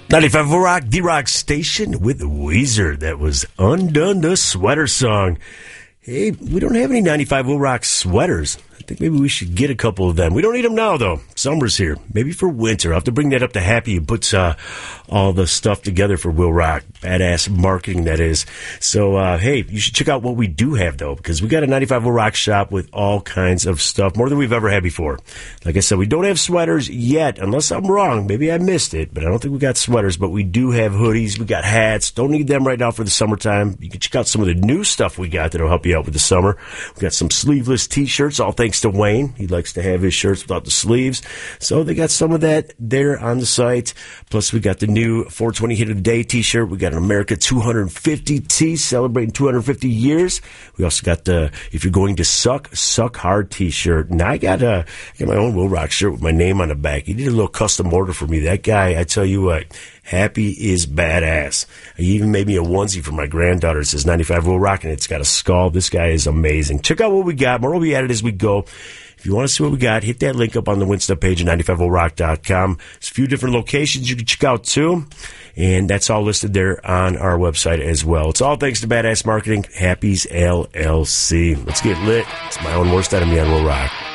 95 Will Rock, the rock station with Weezer. That was Undone the Sweater Song. Hey, we don't have any 95 Will Rock sweaters. I think maybe we should get a couple of them. We don't need them now, though. Summer's here. Maybe for winter. I'll have to bring that up to Happy who puts all the stuff together for Will Rock. Badass marketing, that is. So, hey, you should check out what we do have, though, because we got a 95 Will Rock shop with all kinds of stuff, more than we've ever had before. Like I said, we don't have sweaters yet, unless I'm wrong. Maybe I missed it, but I don't think we got sweaters, but we do have hoodies. We got hats. Don't need them right now for the summertime. You can check out some of the new stuff we got that'll help you out with the summer. We got some sleeveless T-shirts, all thanks to Wayne. He likes to have his shirts without the sleeves. So they got some of that there on the site. Plus, we got the new 420 Hit of the Day T-shirt. We got an America 250 tee celebrating 250 years. We also got the If You're Going to Suck Hard T-shirt. And I got my own Will Rock shirt with my name on the back. He did a little custom order for me. That guy, I tell you what, Happy is badass. He even made me a onesie for my granddaughter. It says 95 Will Rock, and it's got a skull. This guy is amazing. Check out what we got. More will be added as we go. If you want to see what we got, hit that link up on the Winstuff page at 95willrock.com. There's a few different locations you can check out, too. And that's all listed there on our website as well. It's all thanks to Badass Marketing, Happy's LLC. Let's get lit. It's my own worst enemy on Will Rock.